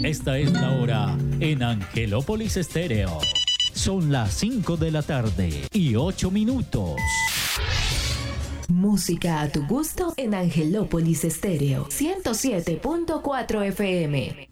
Esta es la hora en Angelópolis Estéreo. Son las 5 de la tarde y 8 minutos. Música a tu gusto en Angelópolis Estéreo 107.4 FM.